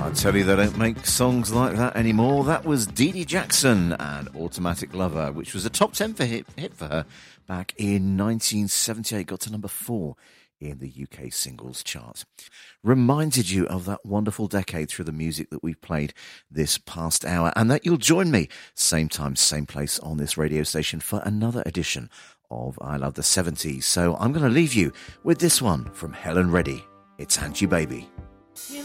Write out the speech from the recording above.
I tell you, they don't make songs like that anymore. That was Dee Dee Jackson and Automatic Lover, which was a top 10 hit for her back in 1978. Got to number 4 in the UK singles chart. Reminded you of that wonderful decade through the music that we've played this past hour, and that you'll join me same time, same place on this radio station for another edition of I Love the 70s. So I'm going to leave you with this one from Helen Reddy. It's Aren't You Baby. You